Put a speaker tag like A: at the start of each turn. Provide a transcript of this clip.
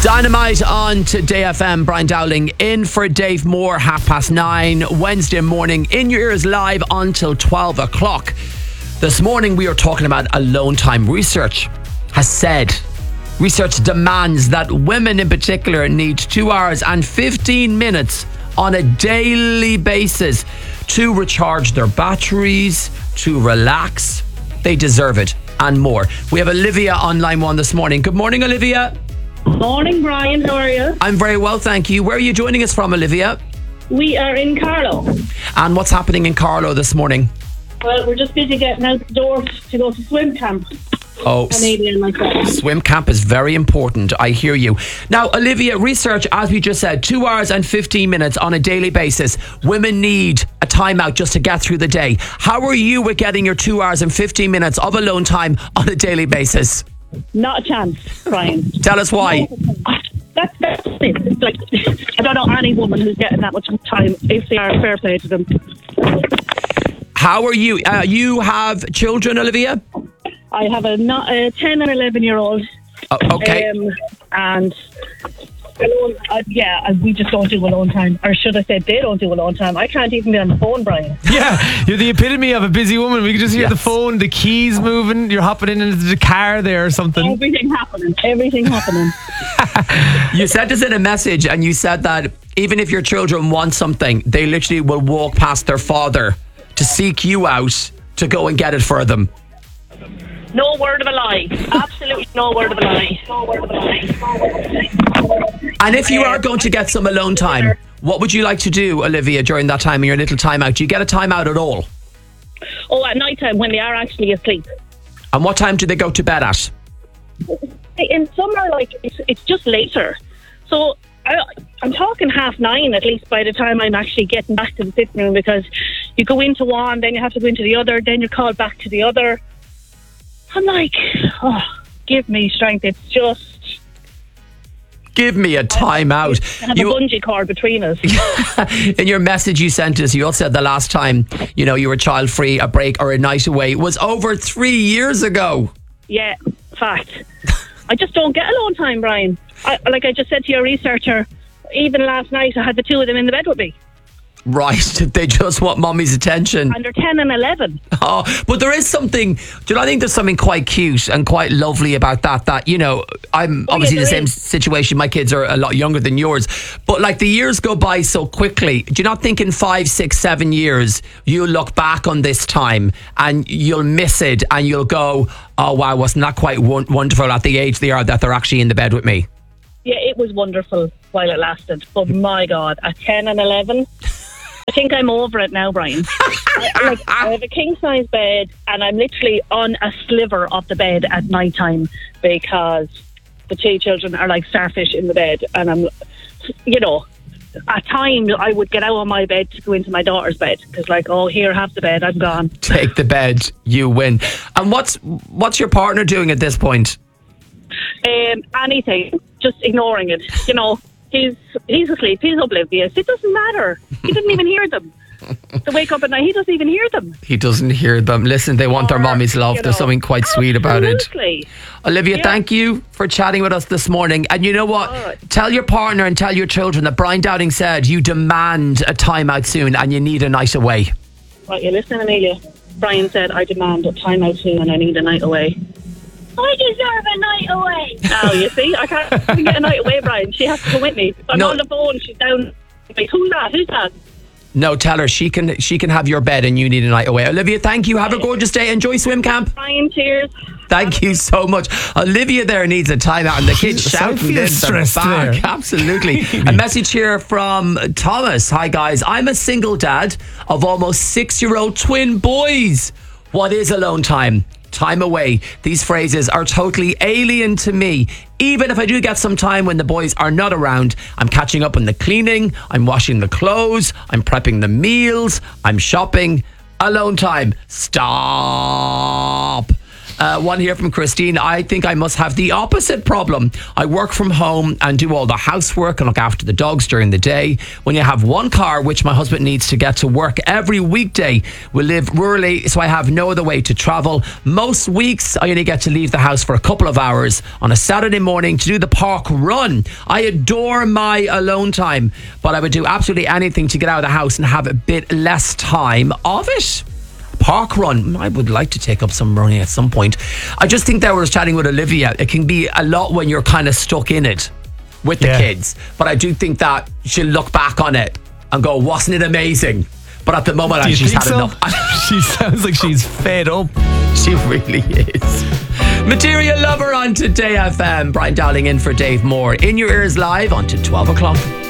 A: Dynamite on Today FM. Brian Dowling in for Dave Moore, 9:30 Wednesday morning. In your ears live until 12 o'clock. This morning we are talking about alone time. Research demands that women in particular need 2 hours and 15 minutes on a daily basis to recharge their batteries, to relax. They deserve it and more. We have Olivia on line one this morning. Good morning, Olivia.
B: Morning, Brian. How are you?
A: I'm very well, thank you. Where are you joining us from, Olivia?
B: We are in Carlow.
A: And what's happening in Carlow this morning?
B: Well, we're just busy getting out the door to go to swim camp.
A: Oh,
B: Canadian like that.
A: swim camp is very important. I hear you. Now, Olivia, research, as we just said, 2 hours and 15 minutes on a daily basis. Women need a timeout just to get through the day. How are you with getting your 2 hours and 15 minutes of alone time on a daily basis?
B: Not a chance, Brian.
A: Tell us why.
B: That's it. Like, I don't know any woman who's getting that much time. If they are, fair play to them.
A: How are you? You have children, Olivia?
B: I have a 10 and 11-year-old.
A: Okay.
B: And alone, we just don't do alone time. Or should I say they don't do alone time. I can't even be on the phone, Brian.
C: Yeah, you're the epitome of a busy woman. We can just hear the phone, the keys moving, you're hopping into the car there or something.
B: Everything happening.
A: You sent us in a message and you said that even if your children want something, they literally will walk past their father to seek you out to go and get it for them.
B: No word of a lie. Absolutely no word of a lie.
A: And if you are going to get some alone time, what would you like to do, Olivia, during that time in your little timeout? Do you get a timeout at all?
B: Oh, at night time when they are actually asleep.
A: And what time do they go to bed at?
B: In summer, it's just later. So I'm talking 9:30 at least by the time I'm actually getting back to the sitting room, because you go into one, then you have to go into the other, then you're called back to the other. I'm like, give me strength. It's just...
A: Give me a timeout.
B: I have a bungee cord between us.
A: In your message you sent us, you also said the last time, you were child-free, a break or a night away was over 3 years ago.
B: Yeah, fact. I just don't get alone time, Brian. Like I just said to your researcher, even last night I had the two of them in the bed with me.
A: Right, they just want mommy's attention.
B: And they're 10 and 11.
A: Oh, but there is something, I think there's something quite cute and quite lovely about that, I'm obviously in the same situation. My kids are a lot younger than yours. But like the years go by so quickly. Do you not think in 5, 6, 7 years, you'll look back on this time and you'll miss it and you'll go, oh wow, wasn't that quite wonderful at the age they are that they're actually in the bed with me?
B: Yeah, it was wonderful while it lasted. But my God, at 10 and 11... I think I'm over it now, Brian. I have a king-size bed and I'm literally on a sliver of the bed at night time because the two children are like starfish in the bed, and I'm, at times I would get out of my bed to go into my daughter's bed because here, have the bed, I'm gone.
A: Take the bed, you win. And what's your partner doing at this point?
B: Anything, just ignoring it, He's asleep. He's oblivious. It doesn't matter. He didn't even hear them. They wake up at night. He doesn't even hear them.
A: He doesn't hear them. Listen, they want their mommy's love. There's something quite sweet about it. Olivia, thank you for chatting with us this morning. And you know what? Tell your partner and tell your children that Brian Dowling said you demand a timeout soon and you need a night away.
B: Right, you listen, Amelia. Brian said I demand a timeout soon and I need a night away. I deserve a night away. Oh, you see? I can't even get a night away, Brian. She has to come with me. I'm on the phone. She's down. Like, who's that?
A: No, tell her she can have your bed and you need a night away. Olivia, thank you. Have a gorgeous day. Enjoy swim camp.
B: Brian, cheers.
A: Thank you so much. Olivia there needs a timeout and the kids shouting in the back. Absolutely. A message here from Thomas. Hi guys, I'm a single dad of almost 6-year-old twin boys. What is alone time? Time away. These phrases are totally alien to me. Even if I do get some time when the boys are not around, I'm catching up on the cleaning, I'm washing the clothes, I'm prepping the meals, I'm shopping. Alone time. Stop. One here from Christine. I think I must have the opposite problem. I work from home and do all the housework and look after the dogs during the day. When you have one car, which my husband needs to get to work every weekday, we live rurally, so I have no other way to travel. Most weeks, I only get to leave the house for a couple of hours on a Saturday morning to do the park run. I adore my alone time, but I would do absolutely anything to get out of the house and have a bit less time of it. Park run. I would like to take up some running at some point. I just think that I was chatting with Olivia. It can be a lot when you're kind of stuck in it with the kids. But I do think that she'll look back on it and go, wasn't it amazing? But at the moment, she's had enough.
C: She sounds like she's fed up.
A: She really is. Material Lover on Today FM. Brian Dowling in for Dave Moore. In your ears live on to 12 o'clock.